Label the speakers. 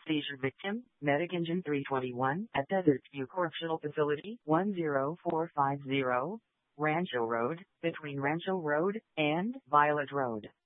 Speaker 1: Seizure victim, Medic Engine 321 at Desert View Correctional Facility, 10450, Rancho Road, between Rancho Road and Violet Road.